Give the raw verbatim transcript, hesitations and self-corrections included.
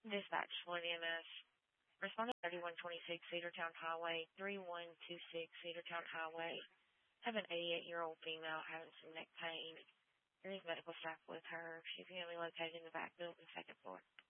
Dispatch Florida E M S. Responded thirty-one twenty-six Cedartown Highway, three one two six Cedartown Highway. Have an eighty-eight-year-old female having some neck pain. There is medical staff with her. She's going to be located in the back building, second floor.